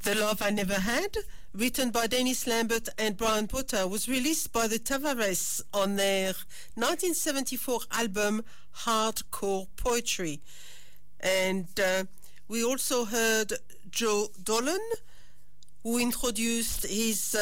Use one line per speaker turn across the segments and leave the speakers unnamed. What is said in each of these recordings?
The Love I Never Had, written by Dennis Lambert and Brian Potter, was released by the Tavares on their 1974 album Hardcore Poetry. And we also heard Joe Dolan, who introduced his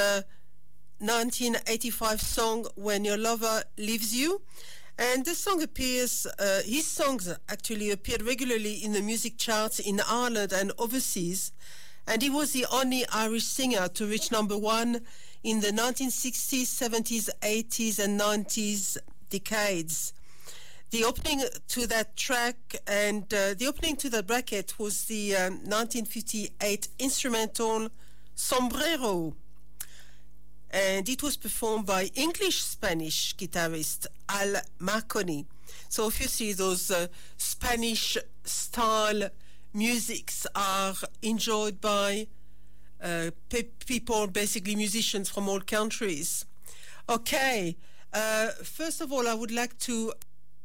1985 song When Your Lover Leaves You. And the song appears, his songs actually appeared regularly in the music charts in Ireland and overseas. And he was the only Irish singer to reach number one in the 1960s, 70s, 80s, and 90s decades. The opening to that track and the opening to that bracket was the 1958 instrumental Sombrero. And it was performed by English-Spanish guitarist Al Marconi. So if you see those Spanish-style musics are enjoyed by people, basically musicians from all countries. Okay, first of all, I would like to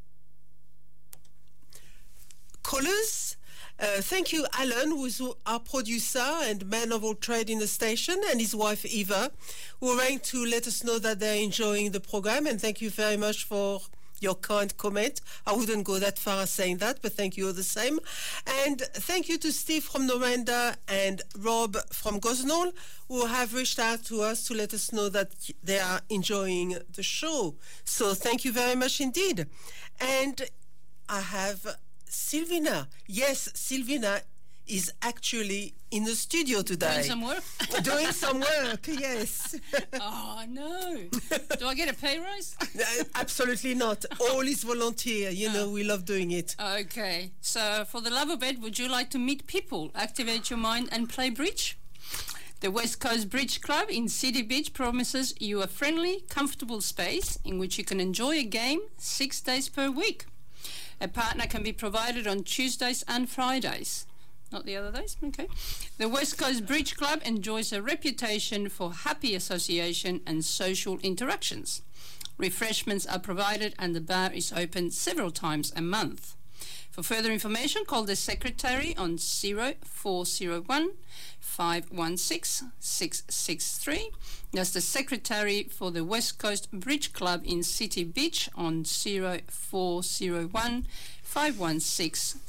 callers. Thank you, Alan, who is our producer and man of all trade in the station, and his wife, Eva, who are going to let us know that they're enjoying the program. And thank you very much for your kind comment. I wouldn't go that far as saying that, but thank you all the same. And thank you to Steve from Noranda and Rob from Gosnell, who have reached out to us to let us know that they are enjoying the show. So thank you very much indeed. And I have Silvina. Yes, Silvina is actually in the studio today.
Doing some work?
Doing some work, yes.
Oh, no. Do I get a pay rise?
Absolutely not. All is volunteer. You know, we love doing it.
Okay. So, for the love of it, would you like to meet people, activate your mind, and play bridge? The West Coast Bridge Club in City Beach promises you a friendly, comfortable space in which you can enjoy a game 6 days per week. A partner can be provided on Tuesdays and Fridays. Not the other days? Okay. The West Coast Bridge Club enjoys a reputation for happy association and social interactions. Refreshments are provided and the bar is open several times a month. For further information, call the secretary on 0401 516 663. That's the secretary for the West Coast Bridge Club in City Beach on 0401 516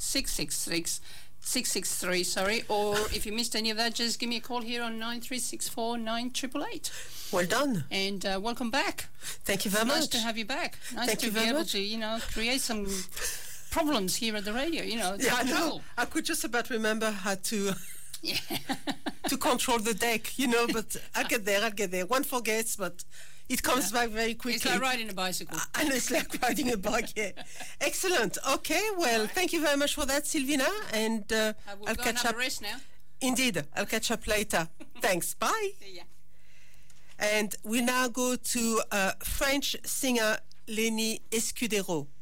663, or if you missed any of that, just give me a call here on 9364 9888.
Well done.
And welcome back.
Thank you very much.
Nice to have you back. Nice
Thank
to
you
be
very
able
much.
to, problems here at the radio,
Yeah, I know. I could just about remember how to to control the deck, but I'll get there. One forgets, but it comes back very quickly.
It's like riding a bicycle.
And it's like riding a bike, yeah. Excellent. Okay, well, thank you very much for that, Silvina. And I'll catch up.
Rest now.
Indeed, I'll catch up later. Thanks. Bye.
See ya.
And we now go to French singer Lenny Escudero.